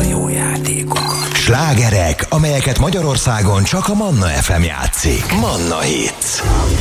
jó játékokat. Slágerek, amelyeket Magyarországon csak a Manna FM játszik. Manna Hits.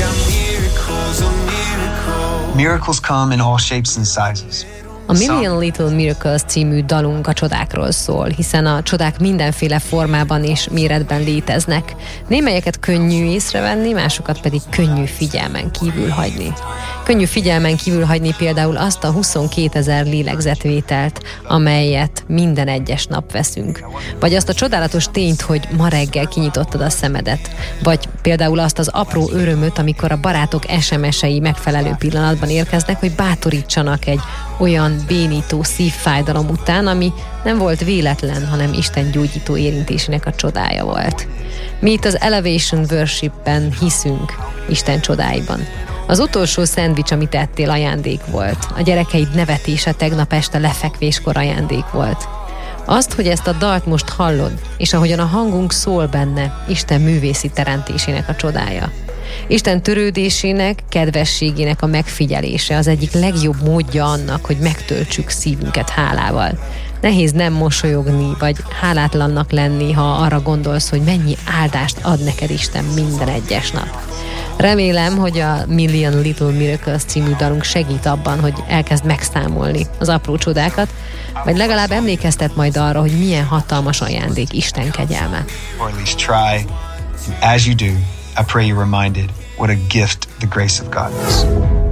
Miracles come in all shapes and sizes. A Million Little Miracles című dalunk a csodákról szól, hiszen a csodák mindenféle formában és méretben léteznek. Némelyeket könnyű észrevenni, másokat pedig könnyű figyelmen kívül hagyni. Könnyű figyelmen kívül hagyni például azt a 22 000 lélegzetvételt, amelyet minden egyes nap veszünk. Vagy azt a csodálatos tényt, hogy ma reggel kinyitottad a szemedet. Vagy például azt az apró örömöt, amikor a barátok SMS-ei megfelelő pillanatban érkeznek, hogy bátorítsanak egy olyan bénító szívfájdalom után, ami nem volt véletlen, hanem Isten gyógyító érintésének a csodája volt. Mi itt az Elevation Worshipben hiszünk Isten csodáiban. Az utolsó szendvics, amit ettél, ajándék volt. A gyerekeid nevetése tegnap este lefekvéskor ajándék volt. Azt, hogy ezt a dalt most hallod, és ahogyan a hangunk szól benne, Isten művészi teremtésének a csodája. Isten törődésének, kedvességének a megfigyelése az egyik legjobb módja annak, hogy megtöltsük szívünket hálával. Nehéz nem mosolyogni, vagy hálátlannak lenni, ha arra gondolsz, hogy mennyi áldást ad neked Isten minden egyes nap. Remélem, hogy a Million Little Miracles című dalunk segít abban, hogy elkezd megszámolni az apró csodákat, vagy legalább emlékeztet majd arra, hogy milyen hatalmas ajándék Isten kegyelme. Or at least try. And as you do, I pray you're reminded what a gift the grace of God is.